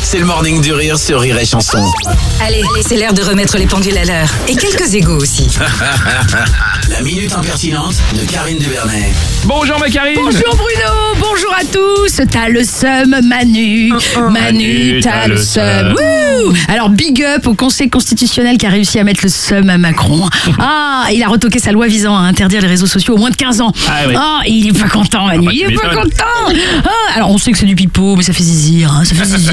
C'est le morning du rire sur Rire et Chanson. Allez, c'est l'heure de remettre les pendules à l'heure. Et quelques égos aussi. La minute impertinente de Karine Duvernet. Bonjour ma Karine. Bonjour Bruno, bonjour à tous. T'as le seum, Manu. Manu, t'as le seum. Wouh. Alors big up au Conseil constitutionnel qui a réussi à mettre le seum à Macron. Il a retoqué sa loi visant à interdire les réseaux sociaux aux moins de 15 ans. Il est pas content, Manu. Il est pas content. Alors on sait que c'est du pipeau, mais ça fait zizir. Ça fait zizir.